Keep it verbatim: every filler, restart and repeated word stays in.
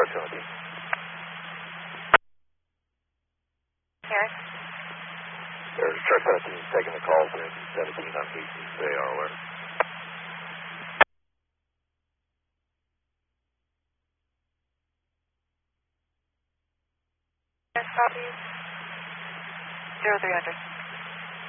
Chart seventeen. Harris? There's Chart seventeen, taking the call for engine seventeen on P C. They are aware. Yes, copy. Zero three hundred.